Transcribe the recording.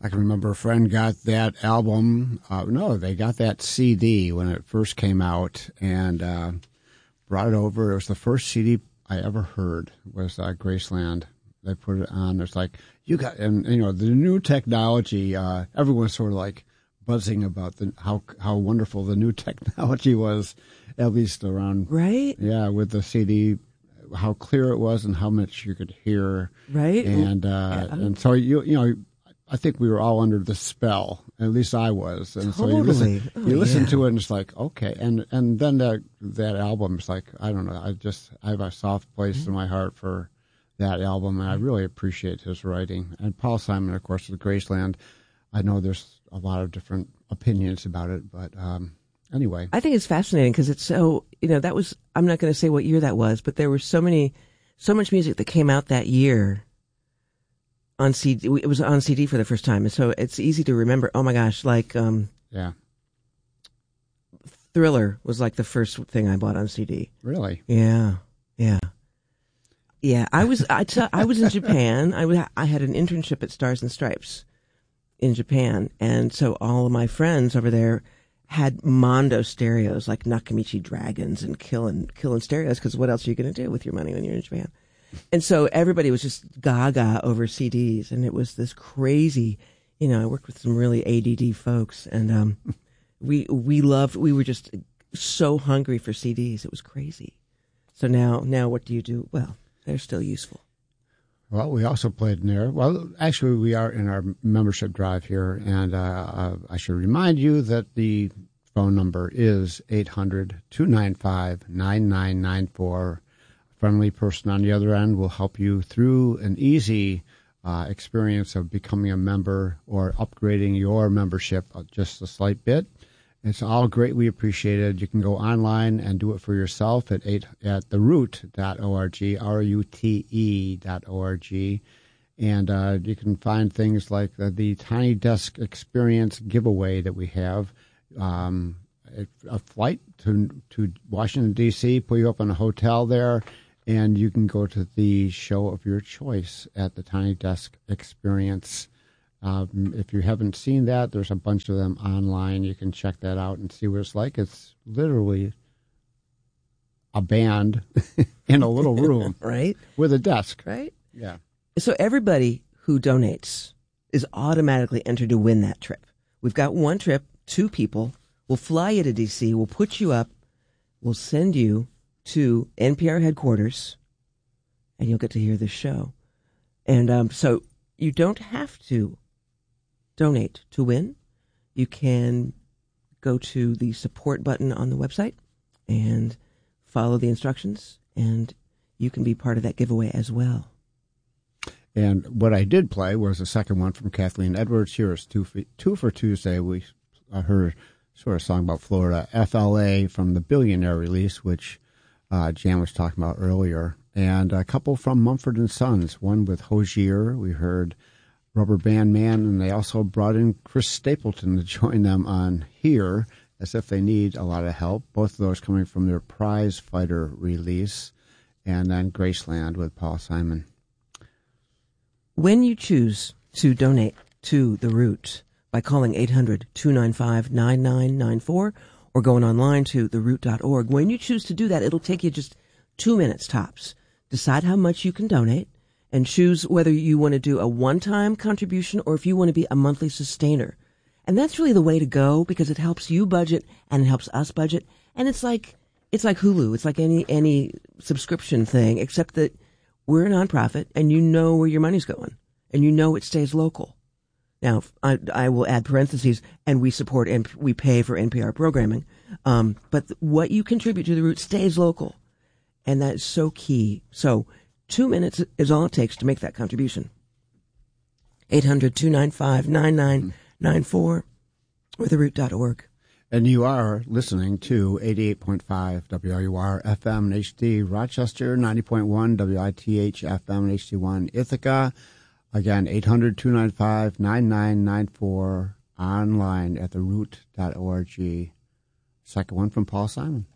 I can remember a friend got that album. They got that CD when it first came out and brought it over. It was the first CD I ever heard was Graceland. They put it on. It's like, the new technology, everyone's sort of like buzzing about how wonderful the new technology was, at least around. Right. Yeah, with the CD, how clear it was and how much you could hear. Right. And so, I think we were all under the spell. At least I was. And totally. So you listen to it and it's like, okay. And then that album is like, I don't know. I have a soft place in my heart for that album, and I really appreciate his writing. And Paul Simon, of course, with Graceland. I know there's a lot of different opinions about it, but anyway. I think it's fascinating because it's so, that was, I'm not going to say what year that was, but there was so much music that came out that year on CD. It was on CD for the first time, and so it's easy to remember. Oh my gosh, like Thriller was like the first thing I bought on CD. Really? Yeah. I was in Japan. I had an internship at Stars and Stripes in Japan, and so all of my friends over there had Mondo stereos, like Nakamichi Dragons and killing stereos, because what else are you going to do with your money when you're in Japan? And so everybody was just gaga over CDs, and it was this crazy, I worked with some really ADD folks, and we were just so hungry for CDs. It was crazy. So now what do you do? Well, they're still useful. Well, we also played in there. Well, actually, we are in our membership drive here, and I should remind you that the phone number is 800-295-9994. A friendly person on the other end will help you through an easy experience of becoming a member or upgrading your membership just a slight bit. It's all greatly appreciated. You can go online and do it for yourself at theroot.org, RUTE.org. And you can find things like the Tiny Desk Experience giveaway that we have. A flight to Washington, D.C., put you up in a hotel there, and you can go to the show of your choice at the Tiny Desk Experience. If you haven't seen that, there's a bunch of them online. You can check that out and see what it's like. It's literally a band in a little room. Right? With a desk. Right? Yeah. So everybody who donates is automatically entered to win that trip. We've got one trip, 2 people. We'll fly you to D.C. We'll put you up. We'll send you to NPR headquarters, and you'll get to hear this show. And so you don't have to donate to win. You can go to the support button on the website and follow the instructions, and you can be part of that giveaway as well. And what I did play was the second one from Kathleen Edwards. Here is two for Tuesday. We heard sort of song about Florida, FLA from the Billionaire release, which Jan was talking about earlier. And a couple from Mumford & Sons, one with Hozier. We heard Rubber Band Man, and they also brought in Chris Stapleton to join them on Here, as if they need a lot of help. Both of those coming from their Prize Fighter release. And then Graceland with Paul Simon. When you choose to donate to The Root by calling 800-295-9994 or going online to theroot.org, when you choose to do that, it'll take you just 2 minutes tops. Decide how much you can donate and choose whether you want to do a one-time contribution or if you want to be a monthly sustainer. And that's really the way to go because it helps you budget and it helps us budget. And it's like Hulu. It's like any subscription thing, except that we're a nonprofit and you know where your money's going and you know it stays local. Now, I will add parentheses, and we support and we pay for NPR programming. But what you contribute to The Root stays local. And that is so key. So 2 minutes is all it takes to make that contribution. 800-295-9994 or theroot.org. And you are listening to 88.5 WRUR FM and HD Rochester, 90.1 WITH FM and HD1 Ithaca. Again, 800-295-9994 online at theroot.org. Second one from Paul Simon.